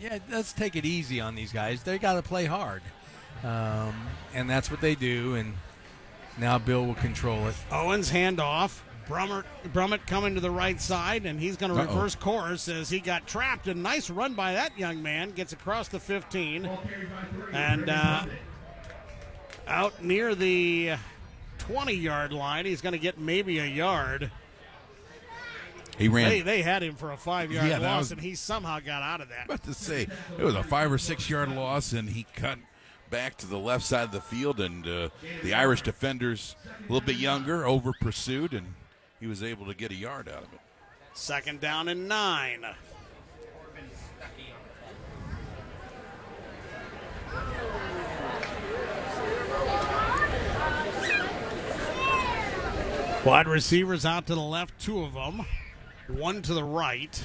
yeah, let's take it easy on these guys. They got to play hard, and that's what they do. And now Bill will control it. Owens handoff. Brummett coming to the right side, and he's going to reverse course as he got trapped. A nice run by that young man. Gets across the 15. And out near the 20-yard line. He's going to get maybe a yard. He ran. They had him for a 5-yard loss, and he somehow got out of that. About to say, it was a 5 or 6 yard loss, and he cut back to the left side of the field, and the Irish defenders, a little bit younger, over pursued, and he was able to get a yard out of it. 2nd down and 9. Wide receivers out to the left, 2 of them. 1 to the right.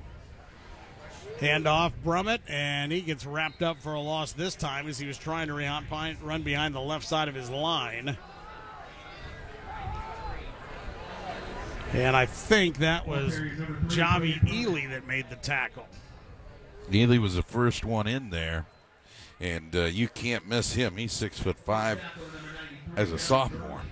Handoff Brummett, and he gets wrapped up for a loss this time as he was trying to run behind the left side of his line. And I think that was Javi Ely that made the tackle. Ely was the first one in there, and you can't miss him. He's 6'5" as a sophomore.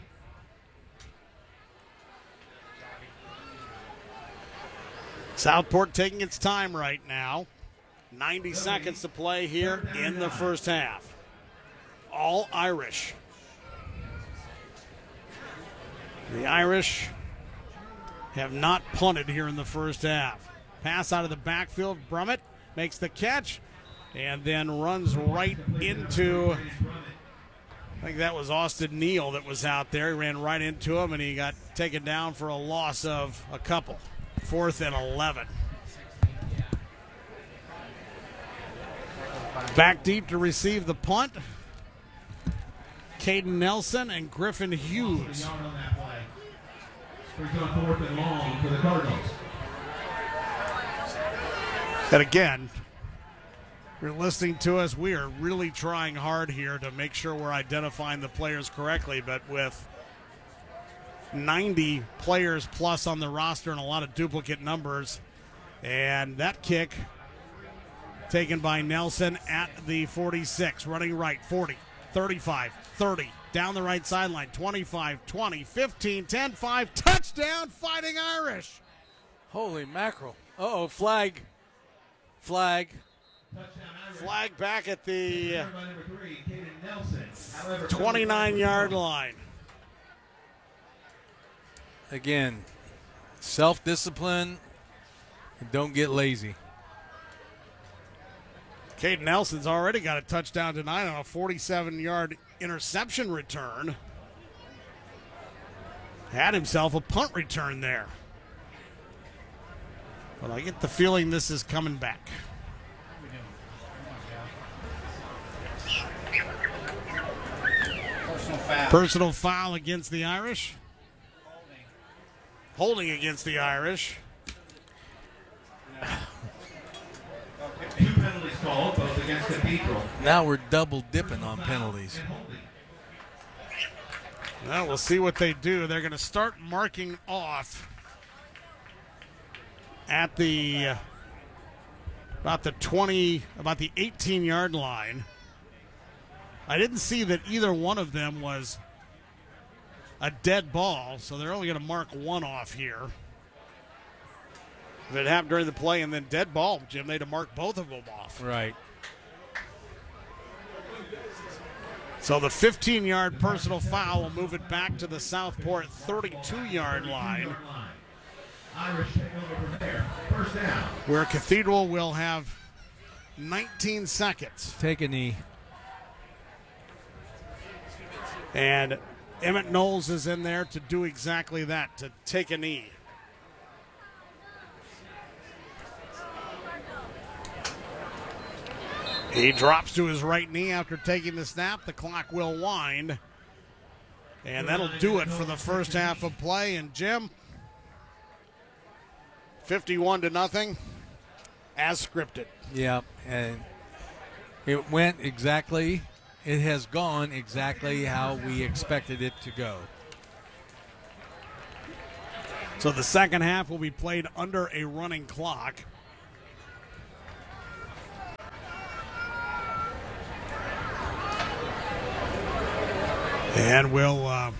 Southport taking its time right now. 90 seconds to play here in the first half. All Irish. The Irish have not punted here in the first half. Pass out of the backfield. Brummett makes the catch and then runs right into, I think that was Austin Neal that was out there. He ran right into him, and he got taken down for a loss of a couple. 4th and 11. Back deep to receive the punt. Caden Nelson and Griffin Hughes. And again, if you're listening to us, we are really trying hard here to make sure we're identifying the players correctly, but with 90 players plus on the roster and a lot of duplicate numbers. And that kick taken by Nelson at the 46, running right, 40, 35, 30, down the right sideline, 25, 20, 15, 10, 5, touchdown, Fighting Irish. Holy mackerel. Uh-oh, flag. Flag back at the 29-yard line. Again, self-discipline, and don't get lazy. Caden Nelson's already got a touchdown tonight on a 47-yard interception return. Had himself a punt return there. But I get the feeling this is coming back. Personal foul against the Irish. Holding against the Irish. 2 penalties called, both against Cathedral. Now we're double dipping on penalties. Well, we'll see what they do. They're going to start marking off at the about the 18-yard line. I didn't see that either one of them was a dead ball, so they're only going to mark one off here. If it happened during the play and then dead ball, Jim, they'd have marked both of them off. Right. So the 15-yard personal foul will move it back to the Southport 32-yard line, Irish take over from there. First down. where Cathedral will have 19 seconds. Take a knee. And Emmett Knowles is in there to do exactly that, to take a knee. He drops to his right knee after taking the snap. The clock will wind. And that'll do it for the first half of play. And Jim, 51-0, as scripted. Yeah, and it has gone exactly how we expected it to go. So the second half will be played under a running clock. And we'll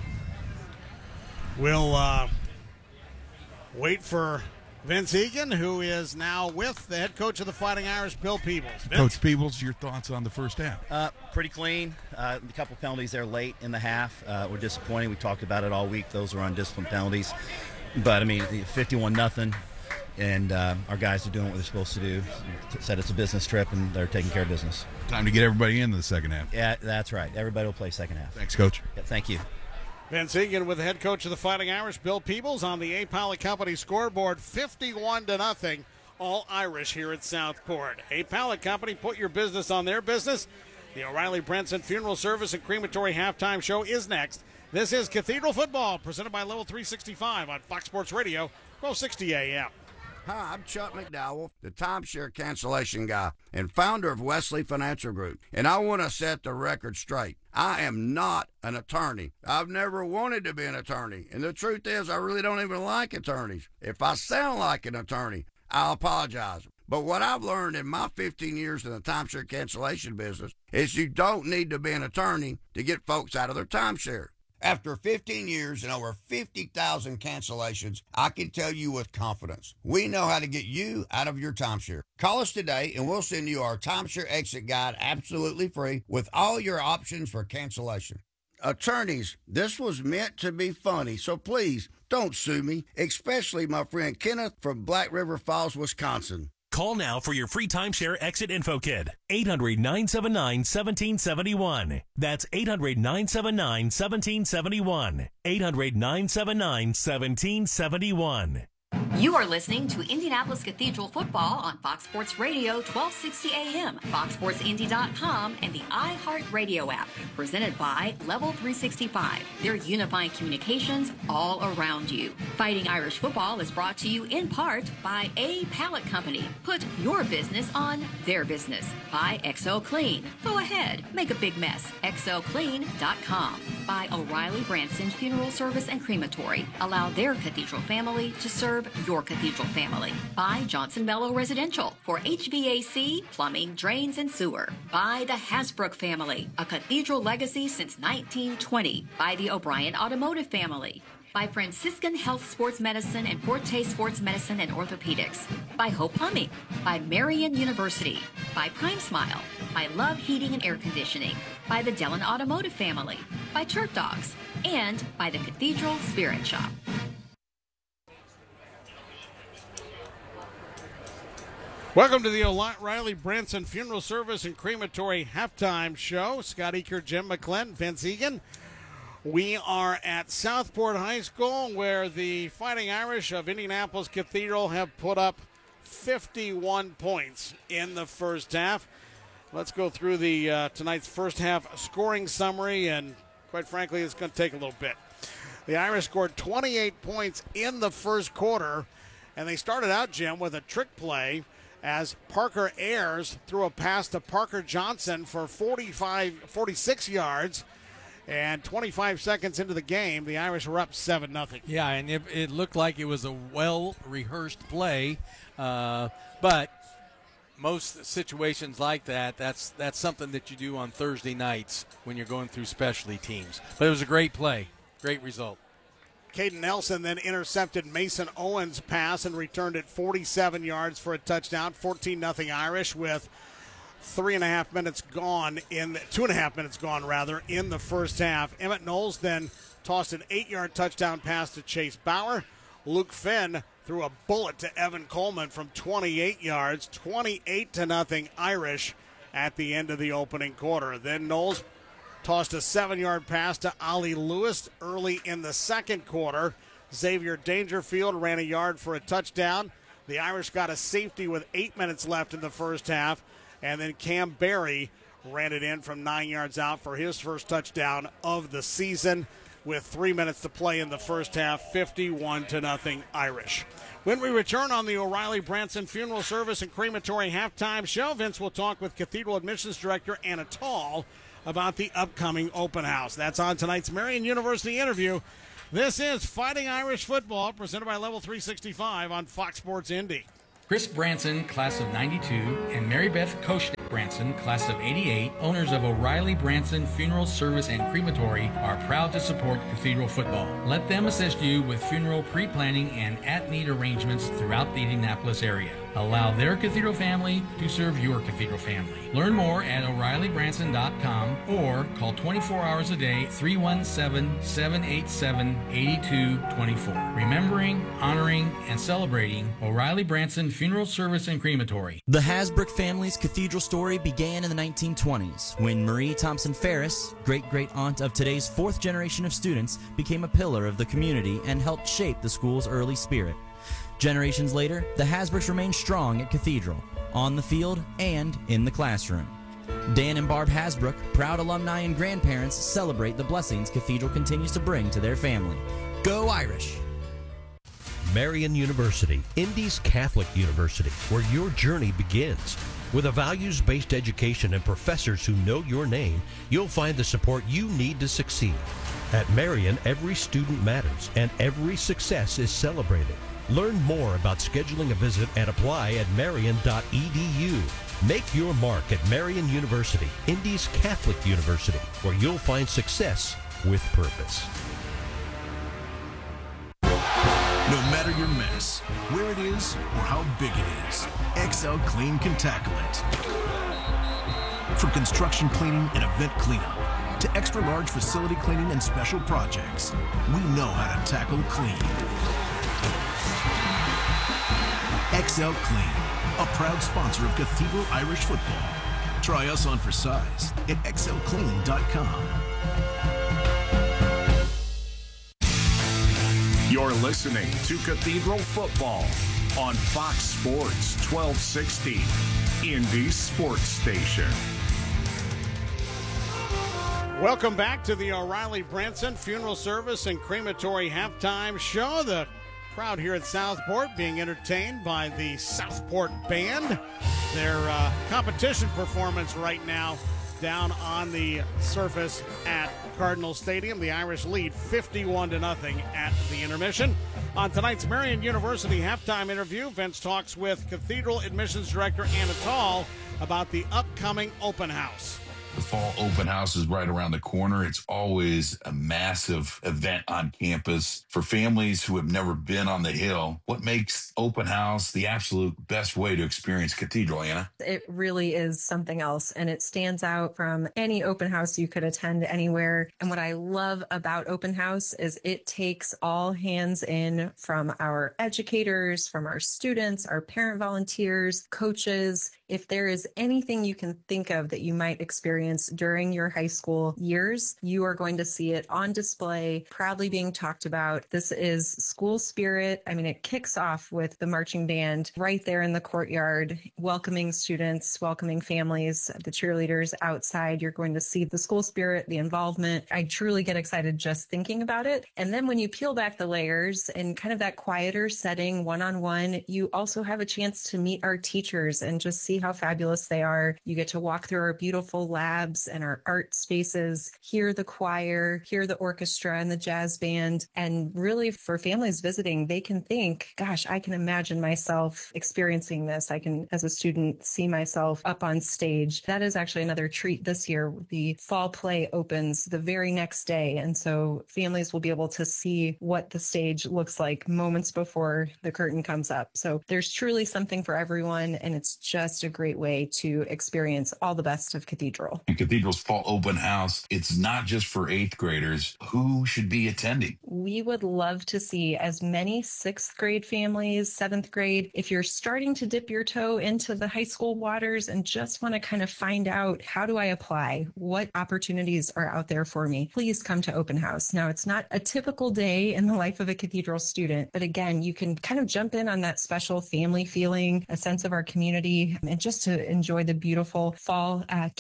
wait for Vince Egan, who is now with the head coach of the Fighting Irish, Bill Peebles. Vince? Coach Peebles, your thoughts on the first half? Pretty clean. A couple penalties there late in the half were disappointing. We talked about it all week. Those were undisciplined penalties. But, 51-0, and our guys are doing what they're supposed to do. Said it's a business trip, and they're taking care of business. Time to get everybody into the second half. Yeah, that's right. Everybody will play second half. Thanks, Coach. Yeah, thank you. Vince Egan with the head coach of the Fighting Irish, Bill Peebles, on the A. Pallet Company scoreboard, 51-0, all Irish here at Southport. A. Pallet Company, put your business on their business. The O'Reilly Brinson Funeral Service and Crematory Halftime Show is next. This is Cathedral Football, presented by Level 365 on Fox Sports Radio, 1260 AM. Hi, I'm Chuck McDowell, the timeshare cancellation guy and founder of Wesley Financial Group. And I want to set the record straight. I am not an attorney. I've never wanted to be an attorney. And the truth is, I really don't even like attorneys. If I sound like an attorney, I'll apologize. But what I've learned in my 15 years in the timeshare cancellation business is you don't need to be an attorney to get folks out of their timeshare. After 15 years and over 50,000 cancellations, I can tell you with confidence, we know how to get you out of your timeshare. Call us today and we'll send you our timeshare exit guide absolutely free with all your options for cancellation. Attorneys, this was meant to be funny, so please don't sue me, especially my friend Kenneth from Black River Falls, Wisconsin. Call now for your free timeshare exit info kit. 800-979-1771. That's 800-979-1771. 800-979-1771. You are listening to Indianapolis Cathedral Football on Fox Sports Radio 1260 AM, FoxSportsIndy.com, and the iHeartRadio app. Presented by Level 365. They're unifying communications all around you. Fighting Irish Football is brought to you in part by A. Pallet Company. Put your business on their business. By XO Clean. Go ahead, make a big mess. XOClean.com. By O'Reilly Branson Funeral Service and Crematory. Allow their cathedral family to serve your cathedral family. By Johnson Mello Residential for HVAC, plumbing, drains, and sewer. By the Hasbrook family, a cathedral legacy since 1920. By the O'Brien Automotive family. By Franciscan Health Sports Medicine and Forte Sports Medicine and Orthopedics. By Hope Plumbing. By Marian University. By Prime Smile. By Love Heating and Air Conditioning. By the Dellon Automotive family. By Turf Dogs. And by the Cathedral Spirit Shop. Welcome to the O'Reilly Branson Funeral Service and Crematory Halftime Show. Scott Eaker, Jim McClellan, Vince Egan. We are at Southport High School, where the Fighting Irish of Indianapolis Cathedral have put up 51 points in the first half. Let's go through the tonight's first half scoring summary, and quite frankly, it's going to take a little bit. The Irish scored 28 points in the first quarter, and they started out, Jim, with a trick play as Parker Ayers threw a pass to Parker Johnson for 46 yards. And 25 seconds into the game, the Irish were up 7-0. Yeah, and it looked like it was a well-rehearsed play. But most situations like that, that's something that you do on Thursday nights when you're going through specialty teams. But it was a great play, great result. Caden Nelson then intercepted Mason Owens' pass and returned it 47 yards for a touchdown. 14-0 Irish with 2.5 minutes gone in the first half. Emmett Knowles then tossed an 8-yard touchdown pass to Chase Bauer. Luke Finn threw a bullet to Evan Coleman from 28 yards. 28-0 Irish at the end of the opening quarter. Then Knowles tossed a 7-yard pass to Ollie Lewis early in the second quarter. Xavier Dangerfield ran a yard for a touchdown. The Irish got a safety with 8 minutes left in the first half. And then Cam Berry ran it in from 9 yards out for his first touchdown of the season with 3 minutes to play in the first half, 51-0 Irish. When we return on the O'Reilly Branson Funeral Service and Crematory Halftime Show, Vince will talk with Cathedral Admissions Director Anna Tall about the upcoming open house. That's on tonight's Marian University interview. This is Fighting Irish Football, presented by Level 365 on Fox Sports Indy. Chris Branson, class of 92, and Mary Beth Koshnick Branson, class of 88, owners of O'Reilly Branson Funeral Service and Crematory, are proud to support Cathedral football. Let them assist you with funeral pre-planning and at-need arrangements throughout the Indianapolis area. Allow their Cathedral family to serve your Cathedral family. Learn more at O'ReillyBranson.com or call 24 hours a day, 317-787-8224. Remembering, honoring, and celebrating O'Reilly Branson Funeral Service and Crematory. The Hasbrook family's cathedral story began in the 1920s when Marie Thompson Ferris, great-great-aunt of today's fourth generation of students, became a pillar of the community and helped shape the school's early spirit. Generations later, the Hasbrooks remain strong at Cathedral, on the field and in the classroom. Dan and Barb Hasbrook, proud alumni and grandparents, celebrate the blessings Cathedral continues to bring to their family. Go Irish! Marian University, Indy's Catholic university, where your journey begins. With a values-based education and professors who know your name, you'll find the support you need to succeed. At Marian, every student matters, and every success is celebrated. Learn more about scheduling a visit and apply at marian.edu. Make your mark at Marian University, Indy's Catholic university, where you'll find success with purpose. No matter your mess, where it is, or how big it is, XL Clean can tackle it. From construction cleaning and event cleanup to extra large facility cleaning and special projects, we know how to tackle clean. XL Clean, a proud sponsor of Cathedral Irish football. Try us on for size at xlclean.com. You're listening to Cathedral Football on Fox Sports 1260, Indy Sports Station. Welcome back to the O'Reilly Branson Funeral Service and Crematory Halftime Show. The crowd here at Southport being entertained by the Southport Band. Their competition performance right now down on the surface at Cardinal Stadium. The Irish lead 51-0 at the intermission. On tonight's Marian University halftime interview, Vince talks with Cathedral Admissions Director Anna Tall about the upcoming open house. The fall open house is right around the corner. It's always a massive event on campus for families who have never been on the Hill. What makes open house the absolute best way to experience Cathedral, Anna? It really is something else, and it stands out from any open house you could attend anywhere. And what I love about open house is it takes all hands in, from our educators, from our students, our parent volunteers, coaches. If there is anything you can think of that you might experience during your high school years, you are going to see it on display, proudly being talked about. This is school spirit. I mean, it kicks off with the marching band right there in the courtyard, welcoming students, welcoming families, the cheerleaders outside. You're going to see the school spirit, the involvement. I truly get excited just thinking about it. And then when you peel back the layers and kind of that quieter setting, one-on-one, you also have a chance to meet our teachers and just see how fabulous they are. You get to walk through our beautiful labs and our art spaces, hear the choir, hear the orchestra and the jazz band. And really, for families visiting, they can think, gosh, I can imagine myself experiencing this. I can, as a student, see myself up on stage. That is actually another treat this year. The fall play opens the very next day. And so families will be able to see what the stage looks like moments before the curtain comes up. So there's truly something for everyone. And it's just a great way to experience all the best of Cathedral. And Cathedral's fall open house, it's not just for 8th graders. Who should be attending? We would love to see as many 6th grade families, 7th grade. If you're starting to dip your toe into the high school waters and just want to kind of find out, how do I apply? What opportunities are out there for me? Please come to open house. Now, it's not a typical day in the life of a Cathedral student, but again, you can kind of jump in on that special family feeling, a sense of our community, and just to enjoy the beautiful fall campus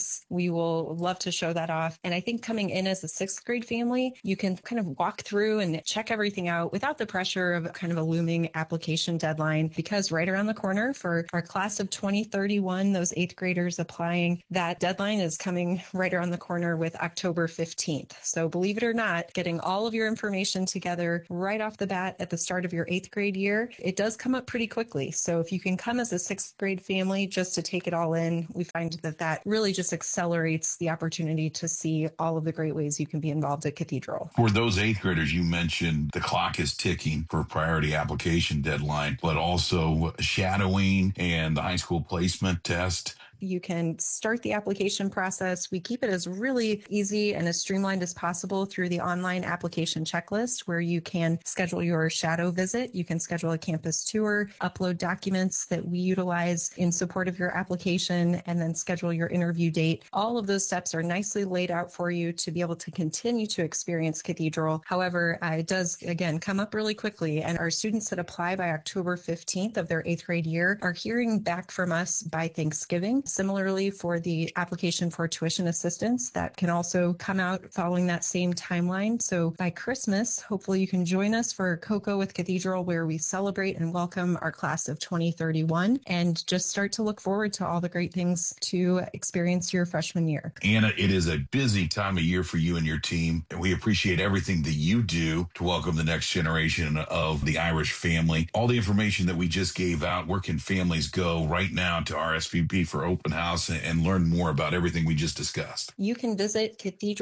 campus. We will love to show that off. And I think coming in as a 6th grade family, you can kind of walk through and check everything out without the pressure of kind of a looming application deadline, because right around the corner for our class of 2031, those 8th graders applying, that deadline is coming right around the corner with October 15th. So believe it or not, getting all of your information together right off the bat at the start of your 8th grade year, it does come up pretty quickly. So if you can come as a 6th grade family just to take it all in, we find that really just accelerates the opportunity to see all of the great ways you can be involved at Cathedral. For those 8th graders, you mentioned the clock is ticking for priority application deadline, but also shadowing and the high school placement test. You can start the application process. We keep it as really easy and as streamlined as possible through the online application checklist, where you can schedule your shadow visit. You can schedule a campus tour, upload documents that we utilize in support of your application, and then schedule your interview date. All of those steps are nicely laid out for you to be able to continue to experience Cathedral. However, it does, again, come up really quickly, and our students that apply by October 15th of their 8th grade year are hearing back from us by Thanksgiving. Similarly, for the application for tuition assistance, that can also come out following that same timeline. So by Christmas, hopefully you can join us for Cocoa with Cathedral, where we celebrate and welcome our class of 2031 and just start to look forward to all the great things to experience your freshman year. Anna, it is a busy time of year for you and your team, and we appreciate everything that you do to welcome the next generation of the Irish family. All the information that we just gave out, where can families go right now to RSVP for Open House and learn more about everything we just discussed? You can visit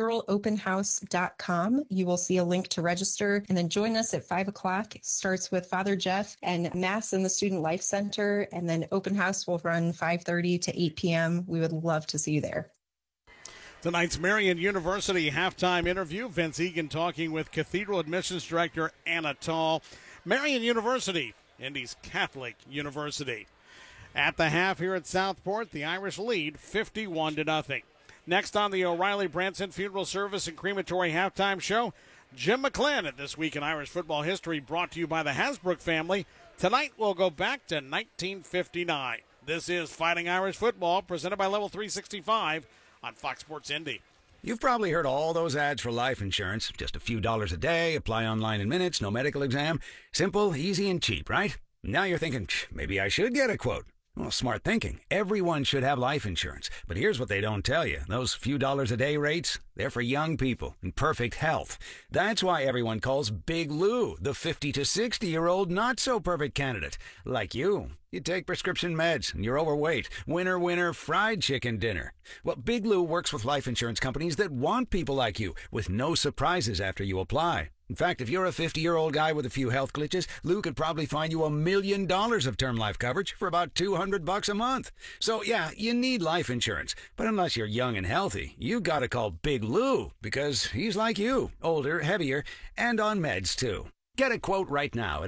cathedralopenhouse.com. You will see a link to register, and then join us at 5 o'clock. It starts with Father Jeff and Mass in the Student Life Center, and then Open House will run 5:30 to 8 p.m. We would love to see you there. Tonight's Marian University halftime interview. Vince Egan talking with Cathedral Admissions Director Anna Tall. Marian University, Indy's Catholic University. At the half here at Southport, the Irish lead 51-0. Next on the O'Reilly Branson Funeral Service and Crematory halftime show, Jim McClenn at This Week in Irish Football History, brought to you by the Hasbrook family. Tonight we'll go back to 1959. This is Fighting Irish Football, presented by Level 365 on Fox Sports Indy. You've probably heard all those ads for life insurance. Just a few dollars a day, apply online in minutes, no medical exam. Simple, easy, and cheap, right? Now you're thinking, maybe I should get a quote. Well, smart thinking. Everyone should have life insurance. But here's what they don't tell you. Those few dollars a day rates, they're for young people in perfect health. That's why everyone calls Big Lou the 50 to 60-year-old not-so-perfect candidate. Like you. You take prescription meds and you're overweight. Winner, winner, fried chicken dinner. Well, Big Lou works with life insurance companies that want people like you, with no surprises after you apply. In fact, if you're a 50-year-old guy with a few health glitches, Lou could probably find you $1 million of term life coverage for about $200 a month. So, yeah, you need life insurance. But unless you're young and healthy, you gotta call Big Lou, because he's like you, older, heavier, and on meds, too. Get a quote right now at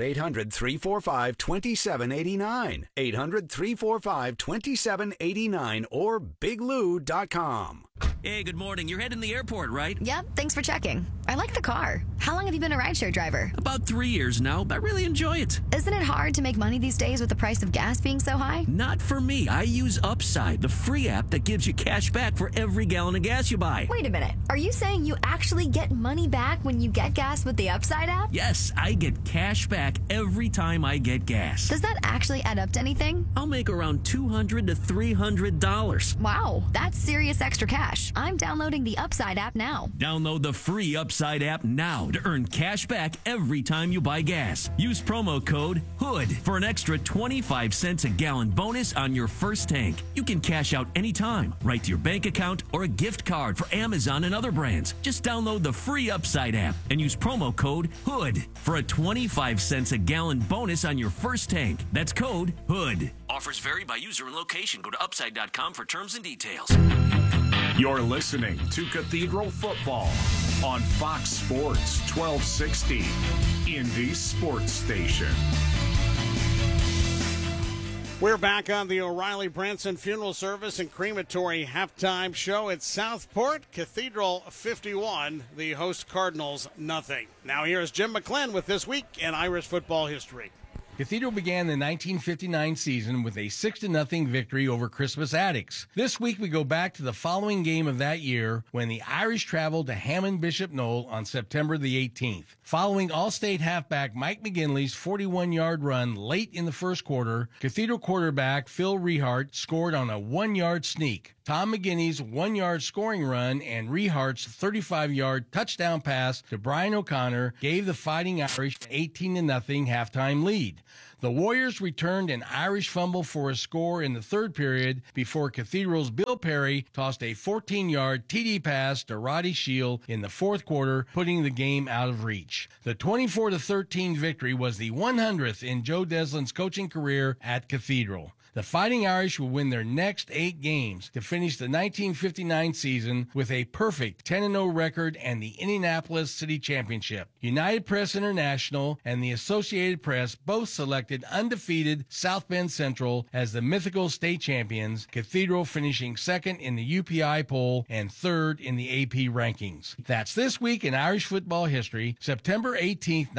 800-345-2789, 800-345-2789, or biglou.com. Hey, good morning. You're heading to the airport, right? Yep, thanks for checking. I like the car. How long have you been a rideshare driver? About 3 years now, but I really enjoy it. Isn't it hard to make money these days with the price of gas being so high? Not for me. I use Upside, the free app that gives you cash back for every gallon of gas you buy. Wait a minute. Are you saying you actually get money back when you get gas with the Upside app? Yes, I get cash back every time I get gas. Does that actually add up to anything? I'll make around $200 to $300. Wow, that's serious extra cash. I'm downloading the Upside app now. Download the free Upside app now to earn cash back every time you buy gas. Use promo code HOOD for an extra 25 cents a gallon bonus on your first tank. You can cash out anytime, right to your bank account, or a gift card for Amazon and other brands. Just download the free Upside app and use promo code HOOD for a 25 cents a gallon bonus on your first tank. That's code HOOD. Offers vary by user and location. Go to upside.com for terms and details. You're listening to Cathedral Football on Fox Sports 1260, Indy's sports station. We're back on the O'Reilly Branson Funeral Service and Crematory halftime show at Southport. Cathedral 51, the host Cardinals nothing. Now here's Jim McClenn with This Week in Irish Football History. Cathedral began the 1959 season with a 6-0 victory over Crispus Attucks. This week we go back to the following game of that year when the Irish traveled to Hammond Bishop Knoll on September the 18th. Following All-State halfback Mike McGinley's 41-yard run late in the first quarter, Cathedral quarterback Phil Rehart scored on a 1-yard sneak. Tom McGinney's 1-yard scoring run and Rehart's 35-yard touchdown pass to Brian O'Connor gave the Fighting Irish an 18-0 halftime lead. The Warriors returned an Irish fumble for a score in the third period before Cathedral's Bill Perry tossed a 14-yard TD pass to Roddy Shield in the fourth quarter, putting the game out of reach. The 24-13 victory was the 100th in Joe Deslin's coaching career at Cathedral. The Fighting Irish will win their next 8 games to finish the 1959 season with a perfect 10-0 record and the Indianapolis City Championship. United Press International and the Associated Press both selected undefeated South Bend Central as the mythical state champions, Cathedral finishing second in the UPI poll and third in the AP rankings. That's This Week in Irish Football History, September 18th,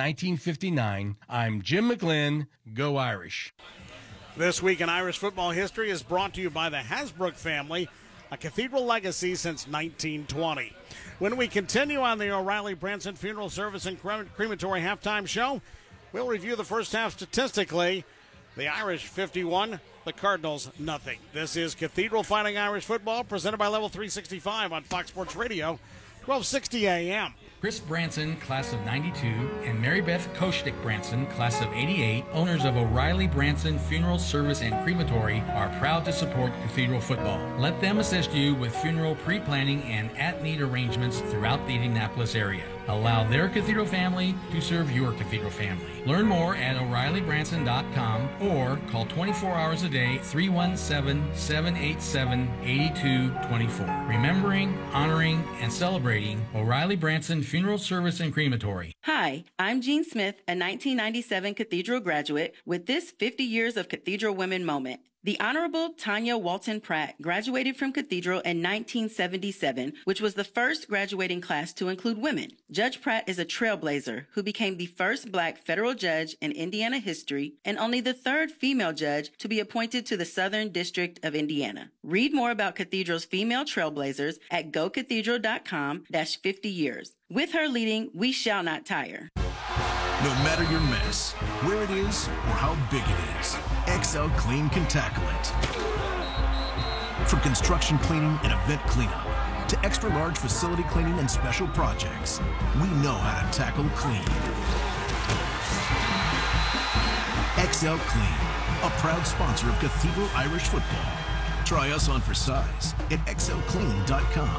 1959. I'm Jim McGlynn. Go Irish. This Week in Irish Football History is brought to you by the Hasbrook family, a Cathedral legacy since 1920. When we continue on the O'Reilly Branson Funeral Service and Crematory halftime show, we'll review the first half statistically. The Irish 51, the Cardinals nothing. This is Cathedral Fighting Irish Football, presented by Level 365 on Fox Sports Radio, 1260 a.m. Chris Branson, class of 92, and Mary Beth Koshtik Branson, class of 88, owners of O'Reilly Branson Funeral Service and Crematory, are proud to support Cathedral football. Let them assist you with funeral pre-planning and at-need arrangements throughout the Indianapolis area. Allow their Cathedral family to serve your Cathedral family. Learn more at O'ReillyBranson.com or call 24 hours a day, 317-787-8224. Remembering, honoring, and celebrating O'Reilly Branson Funeral Service and Crematory. Hi, I'm Jean Smith, a 1997 Cathedral graduate with this 50 Years of Cathedral Women moment. The Honorable Tanya Walton Pratt graduated from Cathedral in 1977, which was the first graduating class to include women. Judge Pratt is a trailblazer who became the first black federal judge in Indiana history and only the third female judge to be appointed to the Southern District of Indiana. Read more about Cathedral's female trailblazers at gocathedral.com/50 years. With her leading, we shall not tire. No matter your mess, where it is, or how big it is, XL Clean can tackle it. From construction cleaning and event cleanup to extra large facility cleaning and special projects, we know how to tackle clean. XL Clean, a proud sponsor of Cathedral Irish Football. Try us on for size at xlclean.com.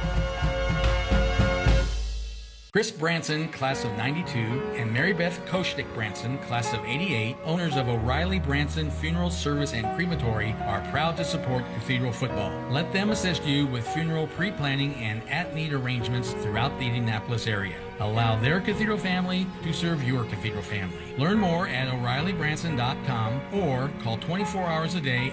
Chris Branson, class of 92, and Mary Beth Koshtik Branson, class of 88, owners of O'Reilly Branson Funeral Service and Crematory, are proud to support Cathedral football. Let them assist you with funeral pre-planning and at-need arrangements throughout the Indianapolis area. Allow their Cathedral family to serve your Cathedral family. Learn more at O'ReillyBranson.com or call 24 hours a day,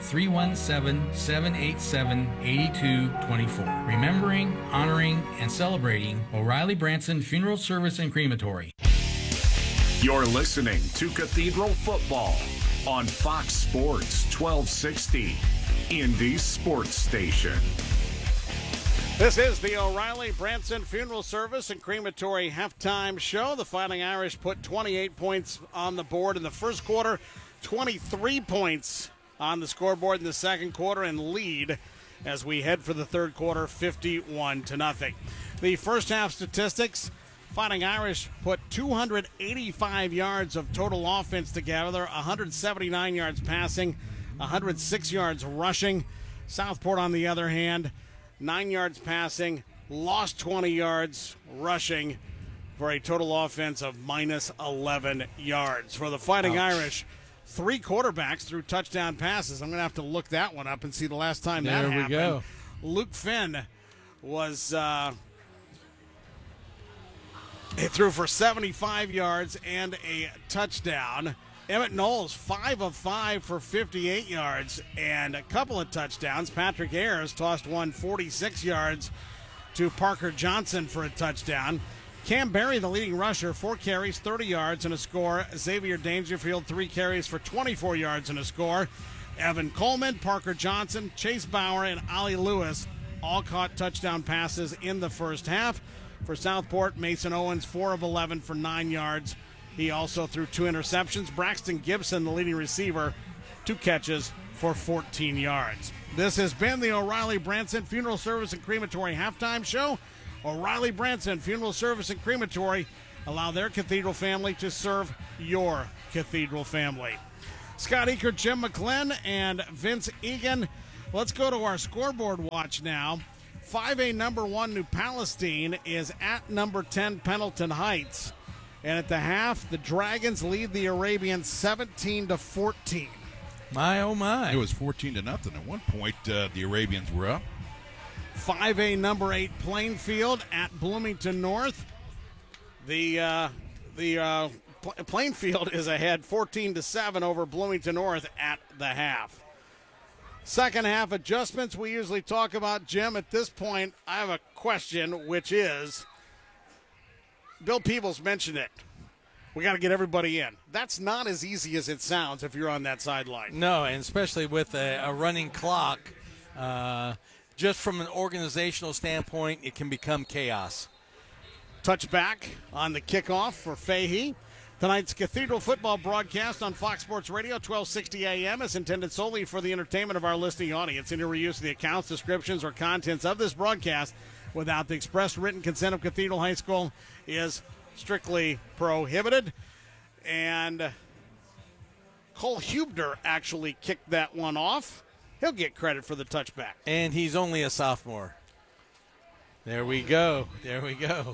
317-787-8224. Remembering, honoring, and celebrating O'Reilly Branson Funeral Service and Crematory. You're listening to Cathedral Football on Fox Sports 1260, Indy's sports station. This is the O'Reilly Branson Funeral Service and Crematory halftime show. The Fighting Irish put 28 points on the board in the first quarter, 23 points on the scoreboard in the second quarter, and lead as we head for the third quarter, 51-0. The first half statistics: Fighting Irish put 285 yards of total offense together, 179 yards passing, 106 yards rushing. Southport, on the other hand, 9 yards passing, lost 20 yards rushing for a total offense of minus 11 yards. For the Fighting Irish, 3 quarterbacks threw touchdown passes. I'm going to have to look that one up and see the last time that happened. There we go. Luke Finn was he threw for 75 yards and a touchdown. Emmett Knowles, 5 of 5 for 58 yards and a couple of touchdowns. Patrick Ayers tossed one 46 yards to Parker Johnson for a touchdown. Cam Berry, the leading rusher, 4 carries, 30 yards and a score. Xavier Dangerfield, 3 carries for 24 yards and a score. Evan Coleman, Parker Johnson, Chase Bauer, and Ollie Lewis all caught touchdown passes in the first half. For Southport, Mason Owens, 4 of 11 for 9 yards. He also threw 2 interceptions. Braxton Gibson, the leading receiver, 2 catches for 14 yards. This has been the O'Reilly Branson Funeral Service and Crematory Halftime Show. O'Reilly Branson Funeral Service and Crematory allow their cathedral family to serve your cathedral family. Scott Eaker, Jim McClin, and Vince Egan. Let's go to our scoreboard watch now. 5A number 1 New Palestine is at number 10 Pendleton Heights. And at the half, the Dragons lead the Arabians 17-14. My, oh my. It was 14-0. At one point, the Arabians were up. 5A number 8 Plainfield at Bloomington North. The Plainfield is ahead 14-7 over Bloomington North at the half. Second half adjustments we usually talk about, Jim. At this point, I have a question, which is, Bill Peebles mentioned it. We got to get everybody in. That's not as easy as it sounds if you're on that sideline. No, and especially with a running clock, just from an organizational standpoint, it can become chaos. Touchback on the kickoff for Fahey. Tonight's Cathedral football broadcast on Fox Sports Radio, 1260 AM, is intended solely for the entertainment of our listening audience. Any reuse of the accounts, descriptions, or contents of this broadcast without the express written consent of Cathedral High School is strictly prohibited. And Cole Hubner actually kicked that one off. He'll get credit for the touchback. And he's only a sophomore. There we go. There we go.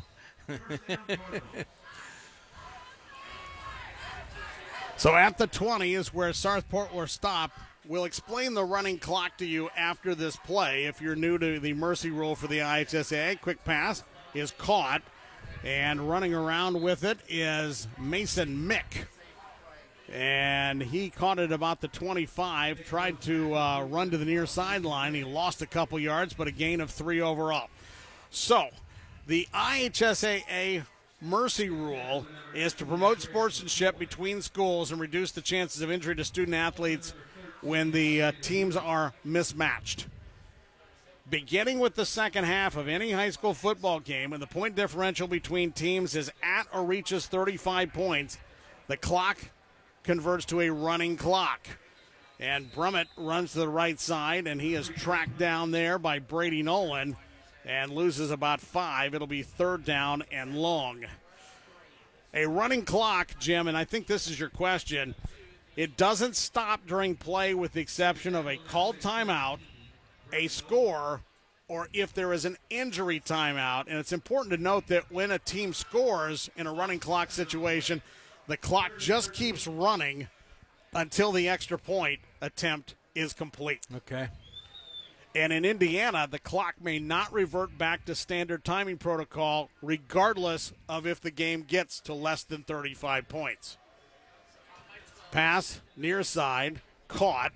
So at the 20 is where Southport will stop. We'll explain the running clock to you after this play. If you're new to the mercy rule for the IHSAA, quick pass is caught. And running around with it is Mason Mick. And he caught it about the 25, tried to run to the near sideline. He lost a couple yards, but a gain of 3 overall. So the IHSAA mercy rule is to promote sportsmanship between schools and reduce the chances of injury to student athletes when the teams are mismatched. Beginning with the second half of any high school football game, and the point differential between teams is at or reaches 35 points, the clock converts to a running clock. And Brummett runs to the right side, and he is tracked down there by Brady Nolan and loses about 5. It'll be 3rd down and long. A running clock, Jim, and I think this is your question, it doesn't stop during play with the exception of a called timeout, a score, or if there is an injury timeout. And it's important to note that when a team scores in a running clock situation, the clock just keeps running until the extra point attempt is complete. Okay. And in Indiana, the clock may not revert back to standard timing protocol regardless of if the game gets to less than 35 points. Pass, near side, caught.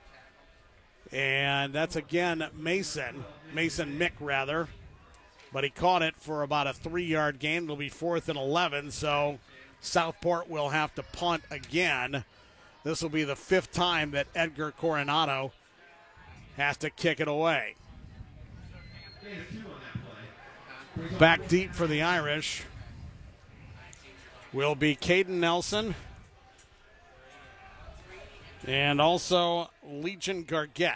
And that's again Mason Mick rather. But he caught it for about a 3-yard gain. It'll be 4th and 11, so Southport will have to punt again. This will be the 5th time that Edgar Coronado has to kick it away. Back deep for the Irish will be Caden Nelson and also Legion Gargett.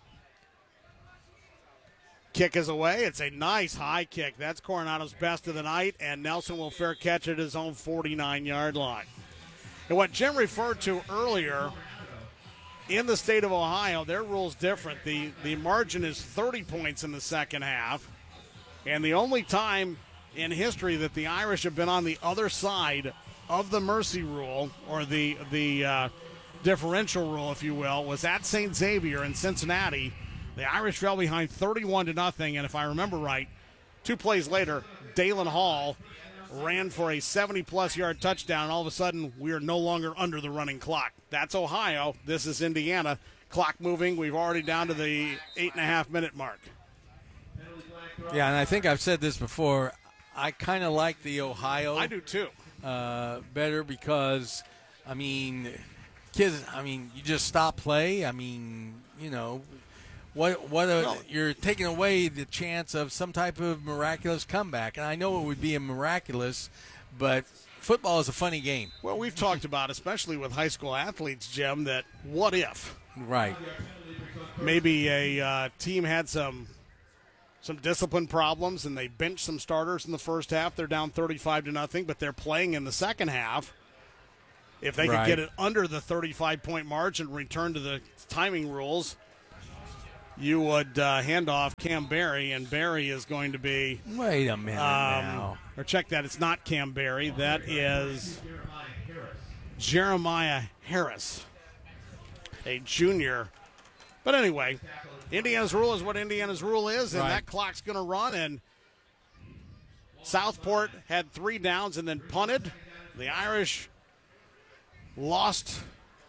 Kick is away. It's a nice high kick. That's Coronado's best of the night, and Nelson will fair catch at his own 49-yard line. And what Jim referred to earlier, in the state of Ohio, their rule's different. The margin is 30 points in the second half, and the only time in history that the Irish have been on the other side of the mercy rule, or the differential rule, if you will, was at St. Xavier in Cincinnati. The Irish fell behind 31-0, and if I remember right, 2 plays later, Dalen Hall ran for a 70-plus yard touchdown, and all of a sudden we are no longer under the running clock. That's Ohio. This is Indiana. Clock moving. We've already down to the 8.5-minute mark. Yeah, and I think I've said this before. I kind of like the Ohio. I do too. Better because, I mean, kids. I mean, you just stop play. I mean, you know, you're taking away the chance of some type of miraculous comeback. And I know it would be a miraculous, but football is a funny game. Well, we've talked about, especially with high school athletes, Jim, that what if? Right. Maybe a team had some discipline problems and they benched some starters in the first half. They're down 35-0, but they're playing in the second half. If they could get it under the 35-point margin and return to the timing rules, you would hand off Cam Berry, and Berry is going to be... Wait a minute now. Or check that. It's not Cam Berry. That is Jeremiah Harris, a junior. But anyway, Indiana's rule is what Indiana's rule is, and that clock's going to run. And Southport had 3 downs and then punted. The Irish lost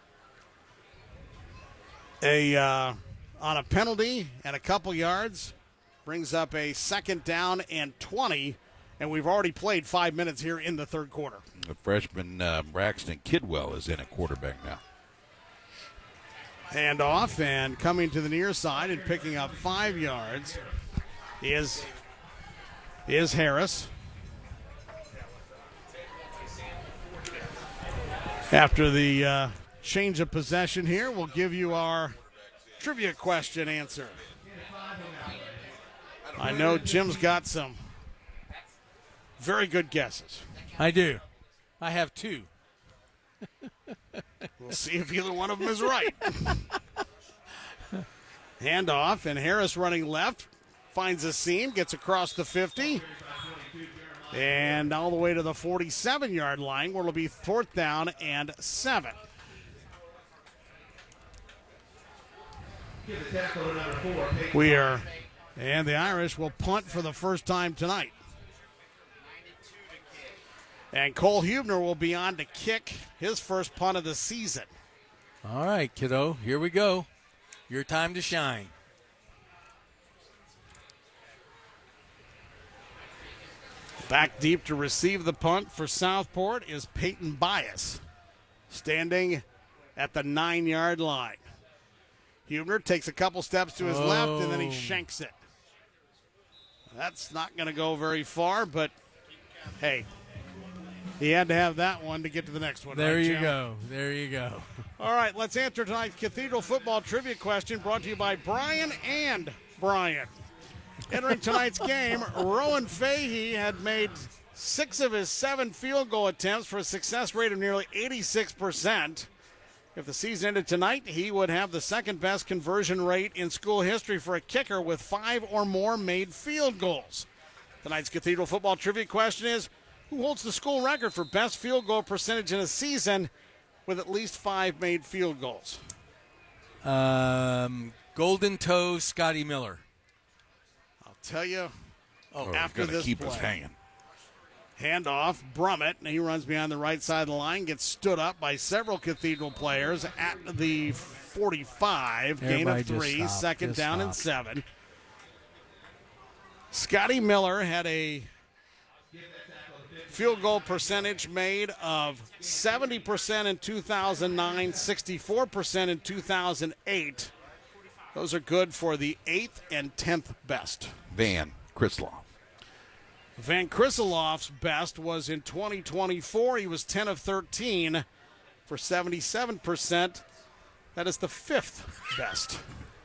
on a penalty and a couple yards. Brings up a 2nd down and 20, and we've already played 5 minutes here in the third quarter. The freshman Braxton Kidwell is in at quarterback now. Handoff, and coming to the near side and picking up 5 yards is Harris. After the change of possession here, we'll give you our trivia question answer. I know Jim's got some very good guesses. I do. I have 2. We'll see if either one of them is right. Handoff, and Harris running left, finds a seam, gets across the 50, and all the way to the 47-yard line, where it'll be 4th down and 7. And the Irish will punt for the first time tonight. And Cole Huebner will be on to kick his first punt of the season. All right, kiddo, here we go. Your time to shine. Back deep to receive the punt for Southport is Peyton Bias, standing at the 9-yard line. Huebner takes a couple steps to his left, and then he shanks it. That's not going to go very far, but hey, he had to have that one to get to the next one. There right, you Jim? go. There you go. All right, let's answer tonight's Cathedral football trivia question, brought to you by Brian and Brian. Entering tonight's game, Rowan Fahey had made 6 of his 7 field goal attempts for a success rate of nearly 86%. If the season ended tonight, he would have the second best conversion rate in school history for a kicker with 5 or more made field goals. Tonight's Cathedral football trivia question is, who holds the school record for best field goal percentage in a season with at least 5 made field goals? Golden Toe Scotty Miller. I'll tell you after this keep us hanging. Handoff, Brummett, and he runs behind the right side of the line, gets stood up by several Cathedral players at the 45. Gain of 3, second down and 7. Scotty Miller had a field goal percentage made of 70% in 2009, 64% in 2008. Those are good for the 8th and 10th best. Van Krisloff. Van Krisseloff's best was in 2024. He was 10 of 13 for 77%. That is the 5th best.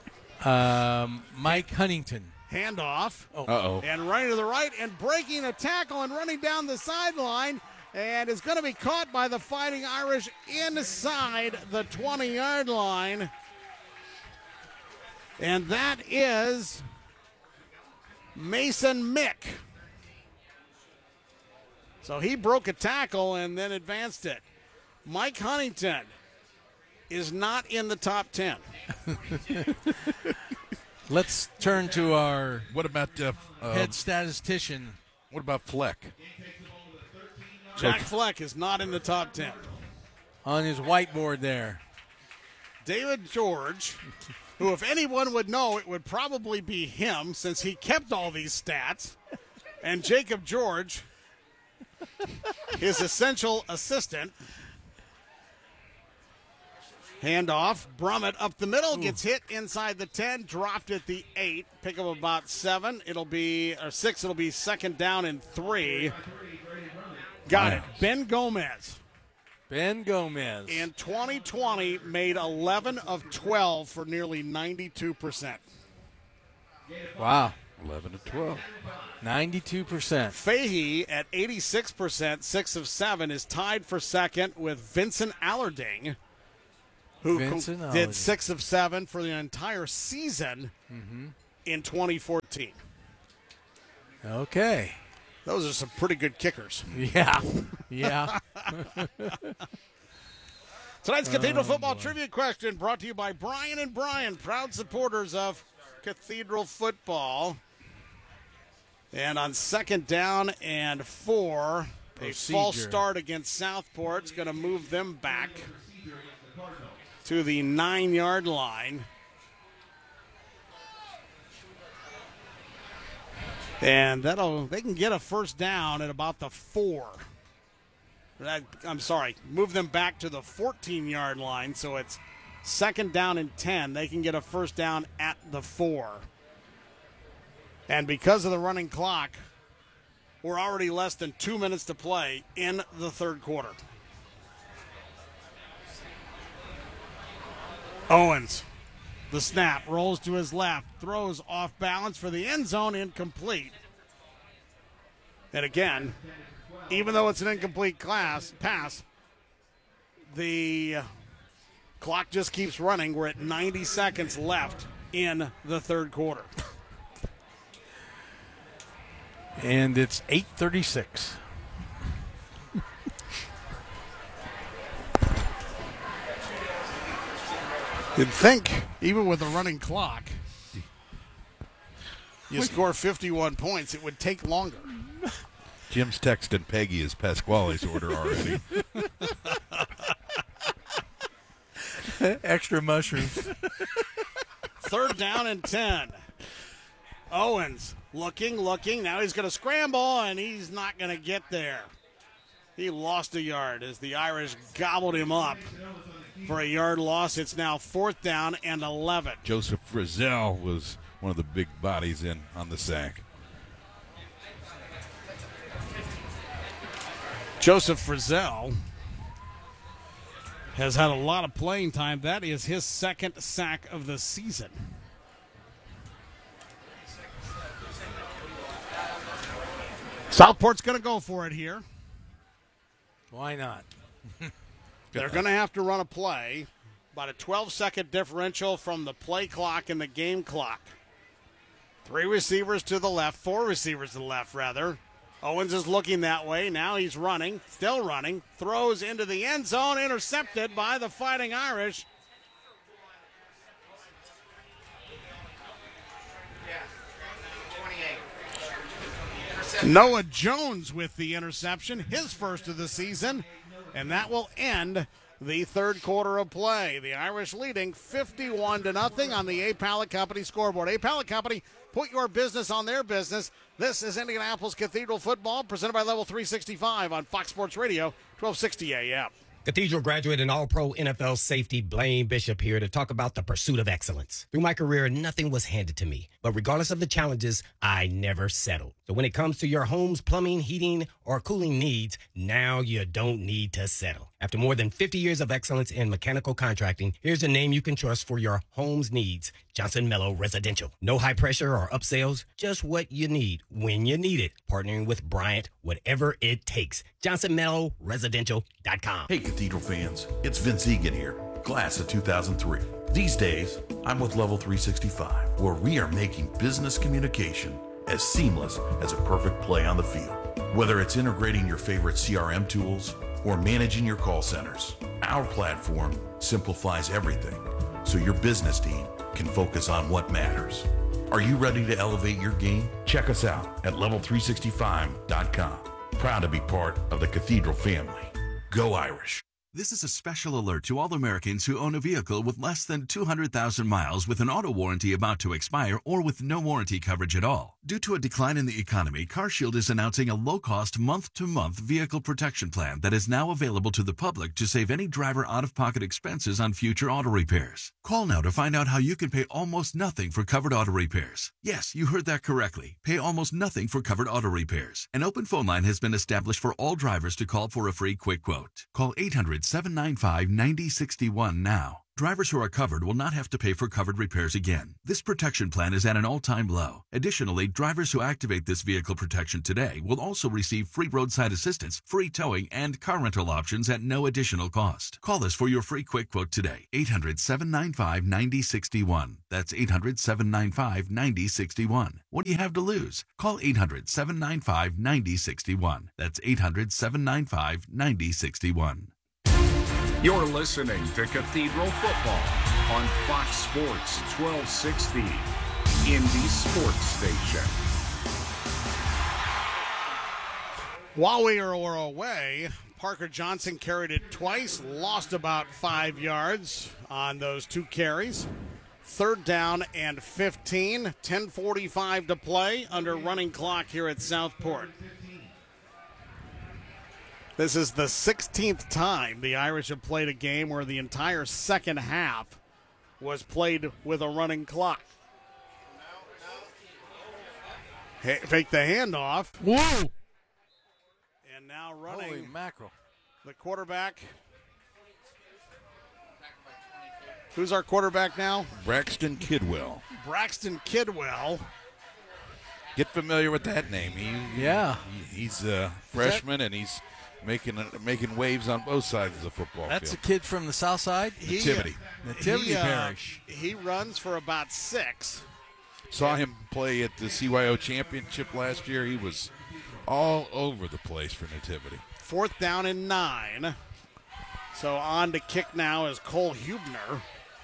Mike Huntington. Handoff. Uh-oh. And running to the right and breaking a tackle and running down the sideline, and is going to be caught by the Fighting Irish inside the 20-yard line. And that is Mason Mick. So he broke a tackle and then advanced it. Mike Huntington is not in the top 10. Let's turn to our what about head statistician. What about Fleck? Jack Fleck is not in the top 10. On his whiteboard there. David George, who if anyone would know, it would probably be him since he kept all these stats. And Jacob George, his essential assistant. Handoff. Brummett up the middle, gets hit inside the 10, dropped at the 8. Pick up about 7. It'll be 6. It'll be second down and 3. Got it. Ben Gomez. Ben Gomez. In 2020, made 11 of 12 for nearly 92%. Wow. 11 to 12. 92%. Fahey at 86%, 6 of 7, is tied for second with Vincent Allarding, who did 6 of 7 for the entire season in 2014. Okay. Those are some pretty good kickers. Yeah. Yeah. Tonight's Cathedral Football Trivia question brought to you by Brian and Brian, proud supporters of Cathedral Football. And on second down and 4, a false start against Southport's going to move them back to the 9-yard line. And they can get a first down at about the 4. Move them back to the 14-yard line, so it's second down and 10. They can get a first down at the 4. And because of the running clock, we're already less than 2 minutes to play in the third quarter. Owens, the snap, rolls to his left, throws off balance for the end zone, incomplete. And again, even though it's an incomplete pass, the clock just keeps running. We're at 90 seconds left in the third quarter. And it's 8:36. You'd think, even with a running clock, you score 51 points, it would take longer. Jim's texting Peggy his Pasquale's order already. Extra mushrooms. Third down and 10. Owens looking. Now he's going to scramble, and he's not going to get there. He lost a yard as the Irish gobbled him up for a yard loss. It's now fourth down and 11. Joseph Frizzell was one of the big bodies in on the sack. Joseph Frizzell has had a lot of playing time. That is his second sack of the season. Southport's going to go for it here. Why not? They're going to have to run a play. About a 12-second differential from the play clock and the game clock. 4 receivers to the left, rather. Owens is looking that way. Now he's running, still running. Throws into the end zone, intercepted by the Fighting Irish. Noah Jones with the interception, his first of the season, and that will end the third quarter of play. The Irish leading 51-0 on the A. Pallet Company scoreboard. A. Pallet Company, put your business on their business. This is Indianapolis Cathedral Football, presented by Level 365 on Fox Sports Radio, 1260 AM. Cathedral graduate and all-pro NFL safety Blaine Bishop here to talk about the pursuit of excellence. Through my career, nothing was handed to me, but regardless of the challenges, I never settled. So when it comes to your home's plumbing, heating, or cooling needs, now you don't need to settle. After more than 50 years of excellence in mechanical contracting, here's a name you can trust for your home's needs, Johnson Mello Residential. No high pressure or upsells, just what you need when you need it. Partnering with Bryant, whatever it takes. JohnsonMelloResidential.com. Hey, Cathedral fans, it's Vince Egan here, class of 2003. These days, I'm with Level 365, where we are making business communication as seamless as a perfect play on the field. Whether it's integrating your favorite CRM tools or managing your call centers, our platform simplifies everything so your business team can focus on what matters. Are you ready to elevate your game? Check us out at level365.com. Proud to be part of the Cathedral family. Go Irish. This is a special alert to all Americans who own a vehicle with less than 200,000 miles with an auto warranty about to expire or with no warranty coverage at all. Due to a decline in the economy, CarShield is announcing a low-cost month-to-month vehicle protection plan that is now available to the public to save any driver out-of-pocket expenses on future auto repairs. Call now to find out how you can pay almost nothing for covered auto repairs. Yes, you heard that correctly. Pay almost nothing for covered auto repairs. An open phone line has been established for all drivers to call for a free quick quote. Call 800-795-9061 now. Drivers who are covered will not have to pay for covered repairs again. This protection plan is at an all-time low. Additionally, drivers who activate this vehicle protection today will also receive free roadside assistance, free towing, and car rental options at no additional cost. Call us for your free quick quote today. 800-795-9061. That's 800-795-9061. What do you have to lose? Call 800-795-9061. That's 800-795-9061. You're listening to Cathedral Football on Fox Sports 1260, Indy Sports Station. While we were away, Parker Johnson carried it twice, lost about 5 yards on those 2 carries. 3rd down and 15, 10:45 to play under running clock here at Southport. This is the 16th time the Irish have played a game where the entire second half was played with a running clock. Fake the handoff. Whoa! And now running. Holy mackerel. The quarterback. Who's our quarterback now? Braxton Kidwell. Braxton Kidwell. Get familiar with that name. He's a freshman, and he's making waves on both sides of the football That's field. a kid from the south side? Nativity. Nativity Parish. He runs for about 6. Saw him play at the CYO championship last year. He was all over the place for Nativity. 4th down and 9. So on to kick now is Cole Hubner.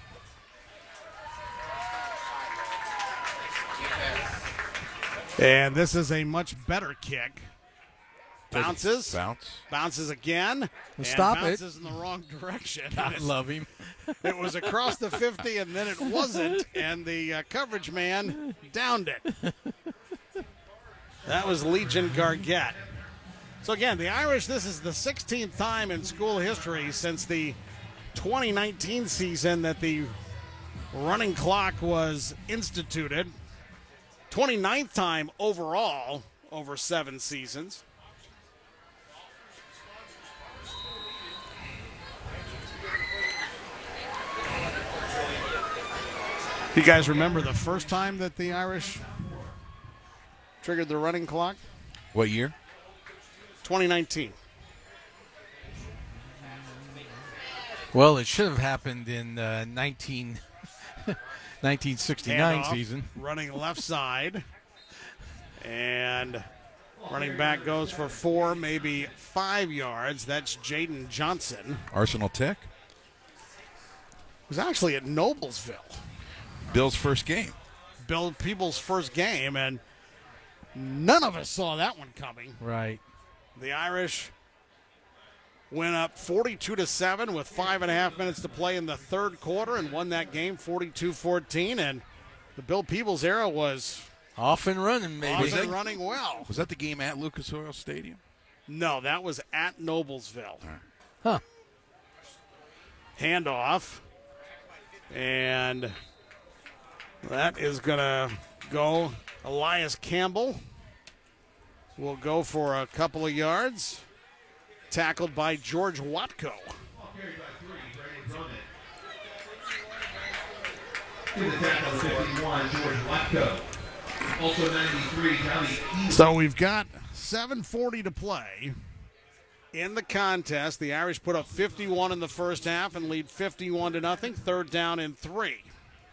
And this is a much better kick. Bounces. Bounces again. Stop it. Bounces in the wrong direction. I love him. It was across the 50, and then it wasn't, and the coverage man downed it. That was Legion Gargett. So again, the Irish, this is the 16th time in school history since the 2019 season that the running clock was instituted. 29th time overall over 7 seasons. You guys remember the first time that the Irish triggered the running clock? What year? 2019. Well, it should have happened in 1969 season. Running left side. And running back goes for 4, maybe 5 yards. That's Jaden Johnson. Arsenal Tech? It was actually at Noblesville. Bill's first game. Bill Peoples' first game, and none of us saw that one coming. Right. The Irish went up 42-7 with 5.5 minutes to play in the 3rd quarter and won that game 42-14. And the Bill Peoples era was off and running, maybe. Running well. Was that the game at Lucas Oil Stadium? No, that was at Noblesville. Huh. Handoff. And that is going to go. Elias Campbell will go for a couple of yards. Tackled by George Watko. So we've got 7:40 to play in the contest. The Irish put up 51 in the first half and lead 51-0. 3rd down and 3.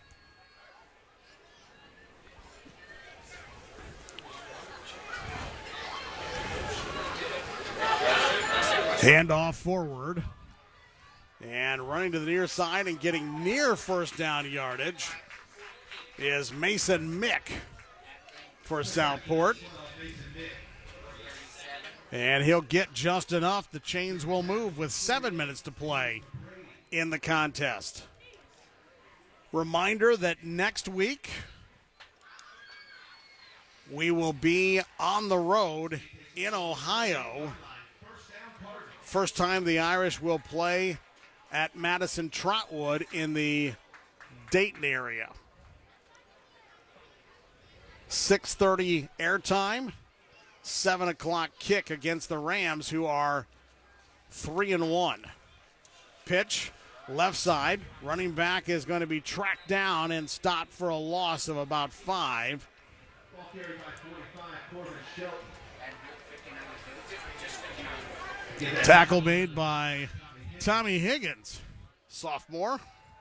Handoff forward. And running to the near side and getting near first down yardage is Mason Mick for Southport. And he'll get just enough. The chains will move with 7 minutes to play in the contest. Reminder that next week we will be on the road in Ohio. First time the Irish will play at Madison Trotwood in the Dayton area. 6:30 airtime, 7 o'clock kick against the Rams, who are 3-1. Pitch, left side. Running back is going to be tracked down and stopped for a loss of about 5. Tackle made by Tommy Higgins, sophomore.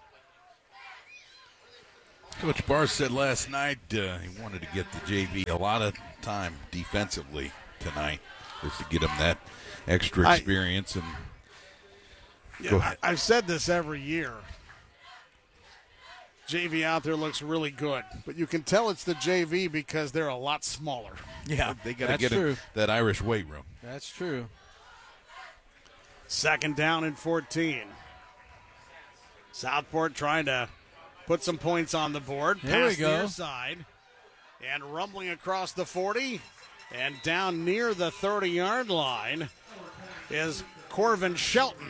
Coach Barr said last night he wanted to get the JV a lot of time defensively tonight, just to get him that extra experience. Go ahead. I've said this every year. JV out there looks really good, but you can tell it's the JV because they're a lot smaller. Yeah, they got to get in that Irish weight room. That's true. 2nd down and 14. Southport trying to put some points on the board. There we go. Near side. And rumbling across the 40 and down near the 30-yard line is Corvin Shelton.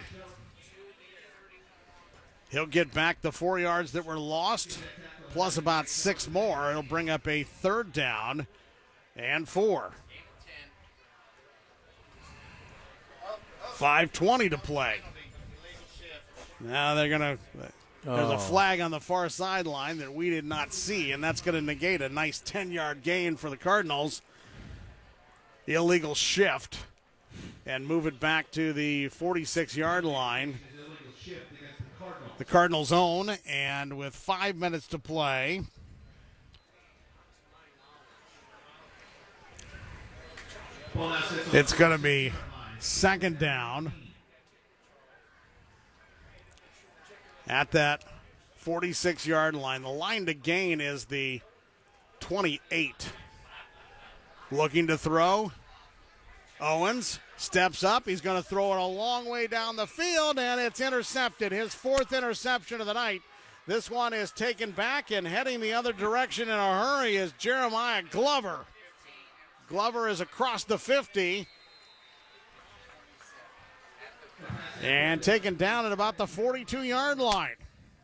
He'll get back the 4 yards that were lost, plus about 6 more. It'll bring up a 3rd down and 4. 5:20 to play. Now they're going to... There's a flag on the far sideline that we did not see, and that's going to negate a nice 10-yard gain for the Cardinals. Illegal shift and move it back to the 46-yard line. The Cardinals own, and with 5 minutes to play, it's going to be 2nd down at that 46-yard line. The line to gain is the 28. Looking to throw. Owens steps up. He's going to throw it a long way down the field, and it's intercepted. His 4th interception of the night. This one is taken back, and heading the other direction in a hurry is Jeremiah Glover. Glover is across the 50 and taken down at about the 42-yard line.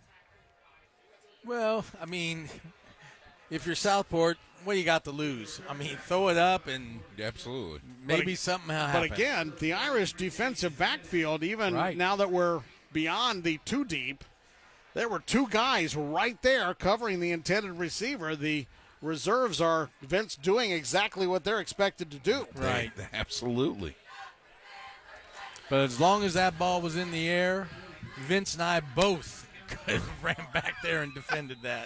Well, I mean, if you're Southport, what do you got to lose? I mean, throw it up and absolutely maybe something will happen. But again, the Irish defensive backfield, even now that we're beyond the 2 deep, there were 2 guys right there covering the intended receiver. The reserves are, Vince, doing exactly what they're expected to do. Right. Absolutely. But as long as that ball was in the air, Vince and I both could have ran back there and defended that.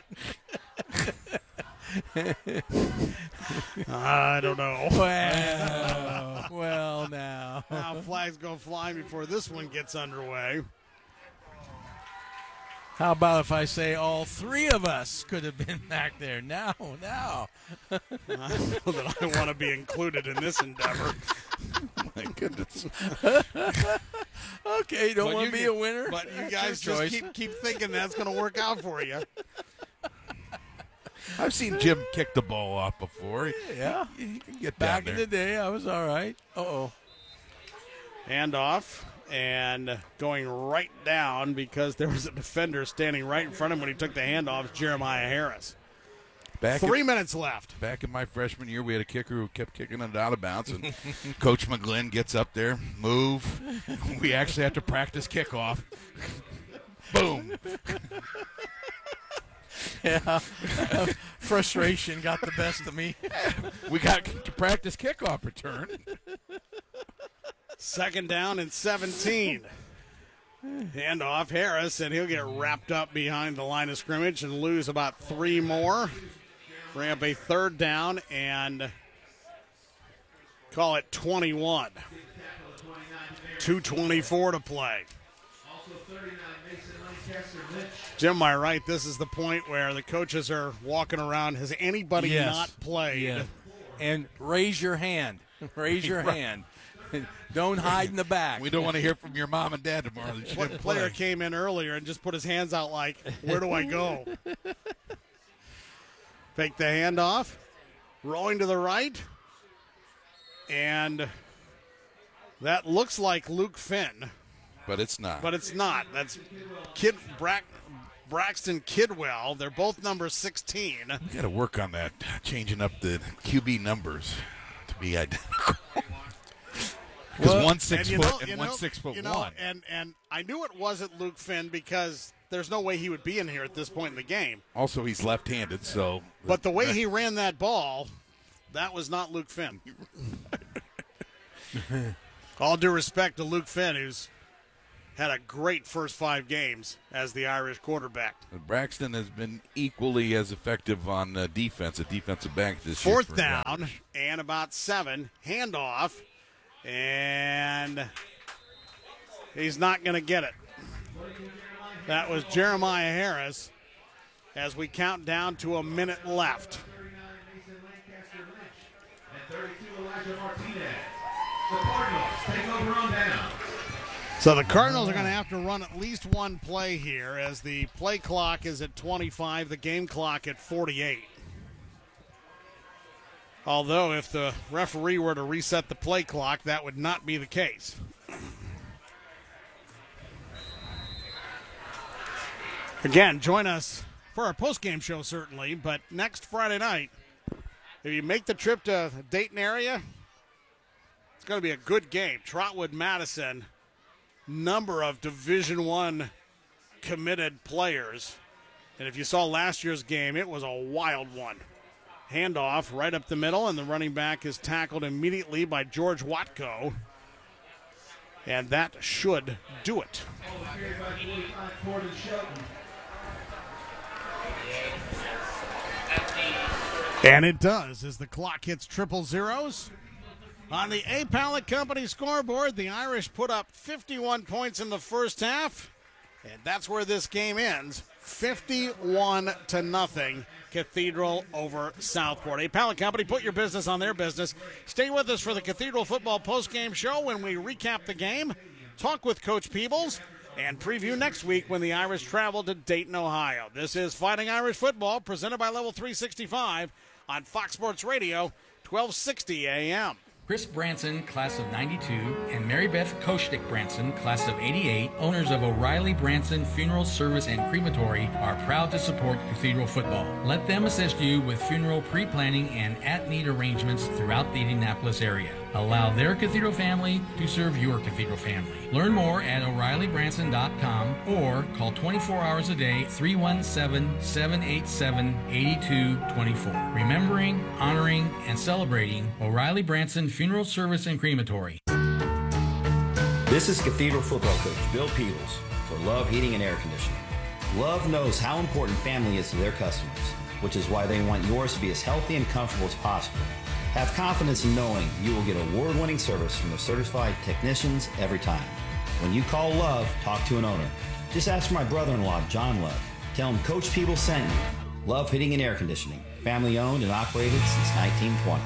I don't know. Well, now. Now flags go flying before this one gets underway. How about if I say all 3 of us could have been back there? Now. I don't know that I want to be included in this endeavor. My goodness. Okay, don't want to be a winner. But you guys just keep thinking that's going to work out for you. I've seen Jim kick the ball off before. Yeah. He can get back down in the day, I was all right. Uh-oh. Handoff and going right down because there was a defender standing right in front of him when he took the handoff, Jeremiah Harris. 3 minutes left. Back in my freshman year, we had a kicker who kept kicking it out of bounds, and Coach McGlynn gets up there, move. We actually have to practice kickoff. Boom. Yeah. Frustration got the best of me. We got to practice kickoff return. 2nd down and 17. Handoff Harris, and he'll get wrapped up behind the line of scrimmage and lose about 3 more. Bring up a 3rd down and call it 21. 2:24 to play. Jim, am I right? This is the point where the coaches are walking around. Has anybody not played? Yeah. And raise your hand. Raise your hand. Don't hide in the back. We don't want to hear from your mom and dad tomorrow. What player came in earlier and just put his hands out like, where do I go? Fake the handoff. Rolling to the right. And that looks like Luke Finn. But it's not. That's Braxton Kidwell. They're both number 16. We got to work on that, changing up the QB numbers to be identical. Because one's 6 foot and one's 6'1". And I knew it wasn't Luke Finn because there's no way he would be in here at this point in the game. Also, he's left-handed, so. But the way he ran that ball, that was not Luke Finn. All due respect to Luke Finn, who's had a great first 5 games as the Irish quarterback. Braxton has been equally as effective on defense, a defensive back this year. Fourth down and about 7. Handoff. And he's not going to get it. That was Jeremiah Harris as we count down to a minute left. So the Cardinals are going to have to run at least one play here as the play clock is at 25, the game clock at 48. Although if the referee were to reset the play clock, that would not be the case. Again, join us for our postgame show, certainly, but next Friday night, if you make the trip to the Dayton area, it's going to be a good game. Trotwood-Madison, number of Division I committed players. And if you saw last year's game, it was a wild one. Handoff right up the middle, and the running back is tackled immediately by George Watko. And that should do it. And it does as the clock hits triple zeros. On the A. Pallet Company scoreboard, the Irish put up 51 points in the first half, and that's where this game ends. 51-0. Cathedral over Southport. A. Pallet Company, put your business on their business. Stay with us for the Cathedral Football postgame show when we recap the game, talk with Coach Peebles, and preview next week when the Irish travel to Dayton, Ohio. This is Fighting Irish Football, presented by Level 365 on Fox Sports Radio, 1260 a.m. Chris Branson, class of 92, and Mary Beth Koshnick Branson, class of 88, owners of O'Reilly Branson Funeral Service and Crematory, are proud to support Cathedral football. Let them assist you with funeral pre-planning and at-need arrangements throughout the Indianapolis area. Allow their Cathedral family to serve your Cathedral family. Learn more at O'ReillyBranson.com or call 24 hours a day, 317-787-8224. Remembering, honoring, and celebrating O'Reilly Branson Funeral Service and Crematory. This is Cathedral football coach Bill Peebles for Love Heating and Air Conditioning. Love knows how important family is to their customers, which is why they want yours to be as healthy and comfortable as possible. Have confidence in knowing you will get award-winning service from the certified technicians every time. When you call Love, talk to an owner. Just ask for my brother-in-law, John Love. Tell him Coach Peebles sent you. Love Heating and Air Conditioning. Family owned and operated since 1920.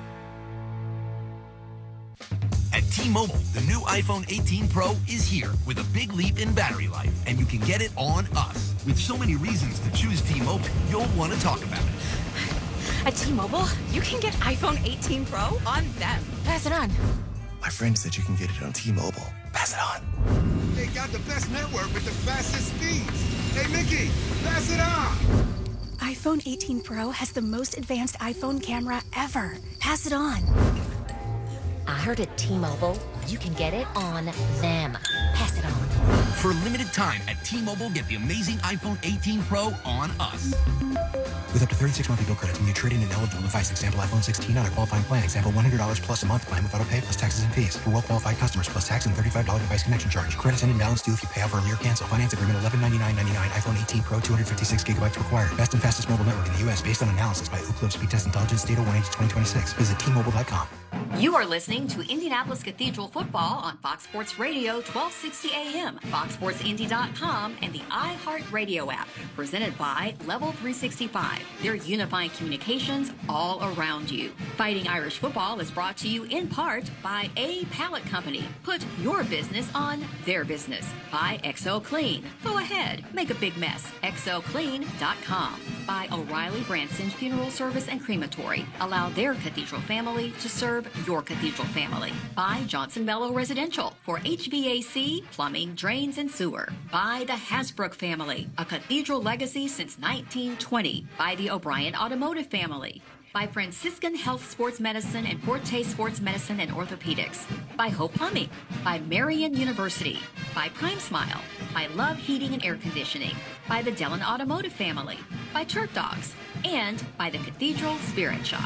At T-Mobile, the new iPhone 18 Pro is here with a big leap in battery life, and you can get it on us. With so many reasons to choose T-Mobile, you'll want to talk about it. At T-Mobile, you can get iPhone 18 Pro on them. Pass it on. My friend said you can get it on T-Mobile. Pass it on. They got the best network with the fastest speeds. Hey, Mickey, pass it on. iPhone 18 Pro has the most advanced iPhone camera ever. Pass it on. I heard at T-Mobile, you can get it on them. Pass it on. For a limited time at T-Mobile, get the amazing iPhone 18 Pro on us. With up to 36 monthly bill credits when you trade in an eligible device, example iPhone 16 on a qualifying plan, example $100 plus a month plan with auto pay plus taxes and fees. For well-qualified customers, plus tax and $35 device connection charge. Credits and imbalance due if you pay over early or cancel. Finance agreement $1199.99. iPhone 18 Pro 256 gigabytes required. Best and fastest mobile network in the U.S. based on analysis by Ookla Speed Test Intelligence Data 1H 2026. Visit T-Mobile.com. You are listening to Indianapolis Cathedral Football on Fox Sports Radio 1260 AM, FoxSportsIndy.com, and the iHeart Radio app. Presented by Level 365. They're unifying communications all around you. Fighting Irish Football is brought to you in part by A Pallet Company. Put your business on their business. By XO Clean. Go ahead, make a big mess. XOClean.com. By O'Reilly Branson Funeral Service and Crematory. Allow their cathedral family to serve your cathedral family. By Johnson Mello Residential for HVAC, plumbing, drains, and sewer. By the Hasbrook family, a cathedral legacy since 1920. By the O'Brien Automotive family. By Franciscan Health Sports Medicine and Forte Sports Medicine and Orthopedics. By Hope Plumbing. By Marian University. By Prime Smile. By Love Heating and Air Conditioning. By the Dellon Automotive family. By Turf Dogs. And by the Cathedral Spirit Shop.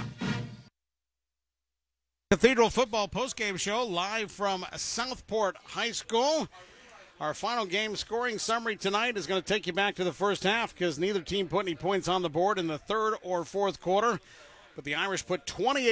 Cathedral Football postgame show live from Southport High School. Our final game scoring summary tonight is going to take you back to the first half because neither team put any points on the board in the third or fourth quarter. But the Irish put 28